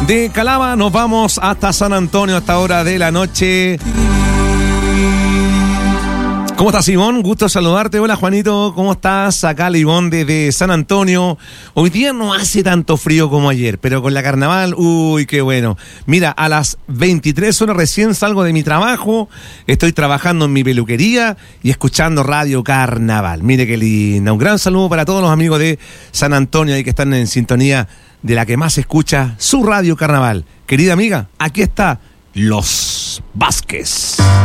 De Calama nos vamos hasta San Antonio a esta hora de la noche. ¿Cómo estás, Ivonne? Gusto saludarte. Hola, Juanito, ¿cómo estás? Acá la Ivonne desde San Antonio. Hoy día no hace tanto frío como ayer, pero con la carnaval, uy, qué bueno. Mira, a las 23 horas recién salgo de mi trabajo, estoy trabajando en mi peluquería y escuchando Radio Carnaval. Mire qué linda. Un gran saludo para todos los amigos de San Antonio ahí que están en sintonía de la que más escucha su Radio Carnaval. Querida amiga, aquí está Los Vázquez.